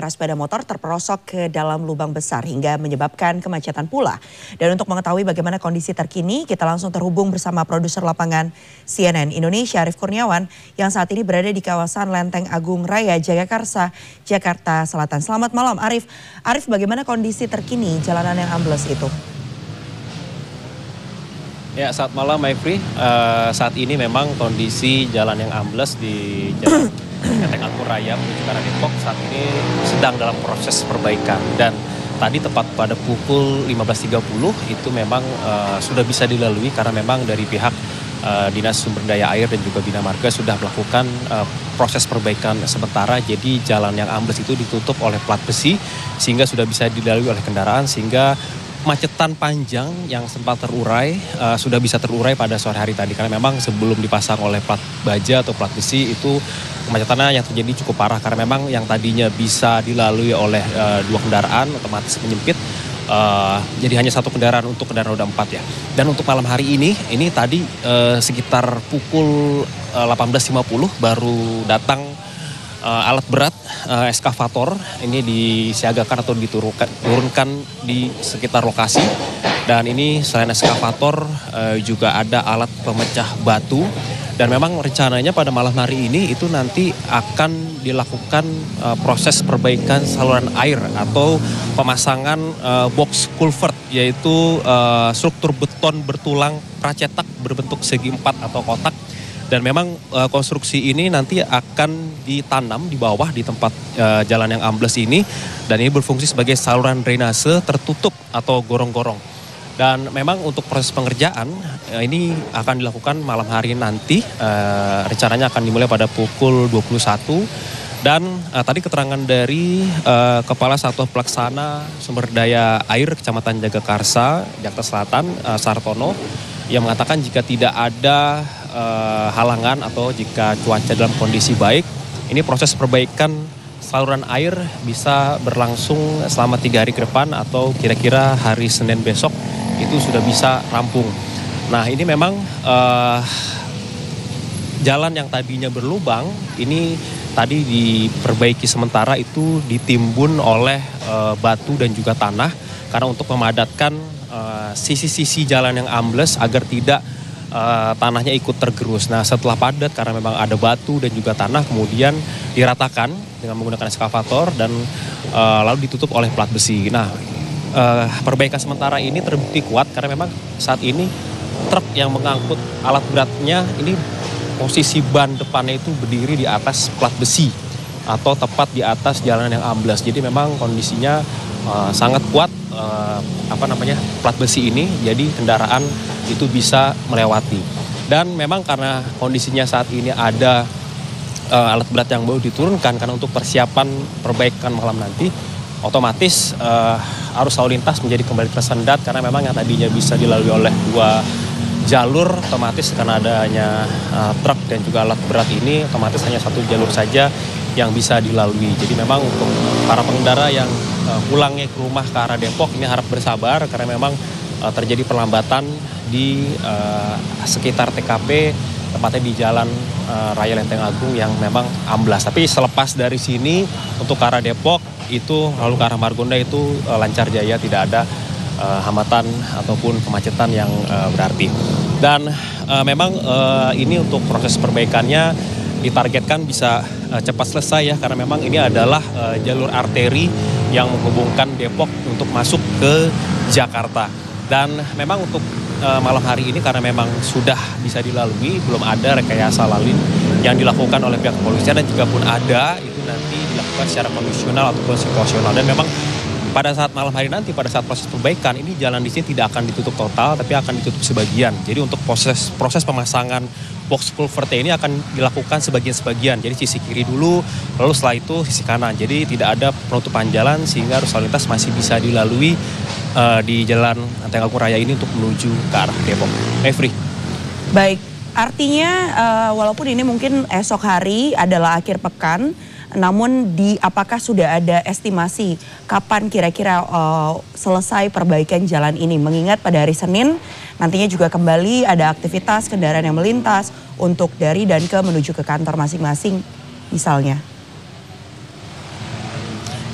sepeda motor terperosok ke dalam lubang besar hingga menyebabkan kemacetan pula. Dan untuk mengetahui bagaimana kondisi terkini, kita langsung terhubung bersama produser lapangan CNN Indonesia, Arief Kurniawan, yang saat ini berada di kawasan Lenteng Agung Raya, Jagakarsa, Jakarta Selatan. Selamat malam, Arief. Arief, bagaimana kondisi terkini jalanan yang ambles itu? Ya, saat malam, Maifri. Saat ini memang kondisi jalan yang ambles di Jalan Lenteng Agung Raya menuju ke arah Depok saat ini sedang dalam proses perbaikan. Dan tadi tepat pada pukul 15.30 itu memang sudah bisa dilalui karena memang dari pihak Dinas Sumber Daya Air dan juga Bina Marga sudah melakukan proses perbaikan sementara. Jadi jalan yang ambles itu ditutup oleh plat besi sehingga sudah bisa dilalui oleh kendaraan, sehingga kemacetan panjang yang sempat terurai sudah bisa terurai pada sore hari tadi, karena memang sebelum dipasang oleh plat baja atau plat besi itu kemacetannya yang terjadi cukup parah, karena memang yang tadinya bisa dilalui oleh dua kendaraan otomatis menyempit jadi hanya satu kendaraan untuk kendaraan roda 4 ya. Dan untuk malam hari ini tadi sekitar pukul 18.50 baru datang alat berat eskavator ini disiagakan atau diturunkan di sekitar lokasi. Dan ini selain eskavator juga ada alat pemecah batu. Dan memang rencananya pada malam hari ini itu nanti akan dilakukan proses perbaikan saluran air atau pemasangan box culvert, yaitu struktur beton bertulang pracetak berbentuk segi 4 atau kotak. Dan memang konstruksi ini nanti akan ditanam di bawah di tempat jalan yang ambles ini. Dan ini berfungsi sebagai saluran drainase tertutup atau gorong-gorong. Dan memang untuk proses pengerjaan ini akan dilakukan malam hari nanti. Rencananya akan dimulai pada pukul 21. Dan tadi keterangan dari Kepala Satuan Pelaksana Sumber Daya Air Kecamatan Jagakarsa, Jakarta Selatan, Sartono, yang mengatakan jika tidak ada halangan atau jika cuaca dalam kondisi baik, ini proses perbaikan saluran air bisa berlangsung selama 3 hari ke depan atau kira-kira hari Senin besok itu sudah bisa rampung. Nah, ini memang jalan yang tadinya berlubang ini tadi diperbaiki sementara, itu ditimbun oleh batu dan juga tanah karena untuk memadatkan sisi-sisi jalan yang ambles agar tidak tanahnya ikut tergerus. Nah, setelah padat karena memang ada batu dan juga tanah, kemudian diratakan dengan menggunakan eskavator dan lalu ditutup oleh plat besi. Nah, perbaikan sementara ini terbukti kuat karena memang saat ini truk yang mengangkut alat beratnya ini posisi ban depannya itu berdiri di atas plat besi atau tepat di atas jalanan yang ambles. Jadi memang kondisinya sangat kuat plat besi ini, jadi kendaraan itu bisa melewati. Dan memang karena kondisinya saat ini ada alat berat yang baru diturunkan karena untuk persiapan perbaikan malam nanti, otomatis arus lalu lintas menjadi kembali tersendat karena memang yang tadinya bisa dilalui oleh 2 jalur otomatis karena adanya truk dan juga alat berat ini otomatis hanya 1 jalur saja yang bisa dilalui. Jadi memang untuk para pengendara yang pulangnya ke rumah ke arah Depok ini harap bersabar karena memang terjadi perlambatan di sekitar TKP, tepatnya di Jalan Raya Lenteng Agung yang memang amblas. Tapi selepas dari sini untuk ke arah Depok itu lalu ke arah Margonda itu lancar jaya, tidak ada hambatan ataupun kemacetan yang berarti. Dan memang ini untuk proses perbaikannya ditargetkan bisa cepat selesai ya, karena memang ini adalah jalur arteri yang menghubungkan Depok untuk masuk ke Jakarta. Dan memang untuk malam hari ini karena memang sudah bisa dilalui, belum ada rekayasa lalu lintas yang dilakukan oleh pihak kepolisian, dan jika pun ada itu nanti dilakukan secara kondisional ataupun situasional. Dan memang pada saat malam hari nanti, pada saat proses perbaikan, ini jalan di sini tidak akan ditutup total, tapi akan ditutup sebagian. Jadi untuk proses pemasangan box culvert ini akan dilakukan sebagian-sebagian. Jadi sisi kiri dulu, lalu setelah itu sisi kanan. Jadi tidak ada penutupan jalan sehingga arus lalu lintas masih bisa dilalui di Jalan Lenteng Agung Raya ini untuk menuju ke arah Depok. Maifri. Baik, artinya walaupun ini mungkin esok hari adalah akhir pekan, namun apakah sudah ada estimasi kapan kira-kira selesai perbaikan jalan ini? Mengingat pada hari Senin nantinya juga kembali ada aktivitas kendaraan yang melintas untuk dari dan ke menuju ke kantor masing-masing misalnya.